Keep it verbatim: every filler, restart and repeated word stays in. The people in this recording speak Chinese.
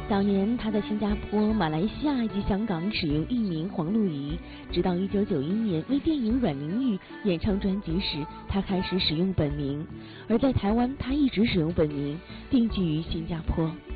早年他在新加坡、马来西亚以及香港使用艺名黄露怡，直到一九九一年为电影《阮玲玉》演唱专辑时，他开始使用本名。而在台湾，他一直使用本名，定居于新加坡。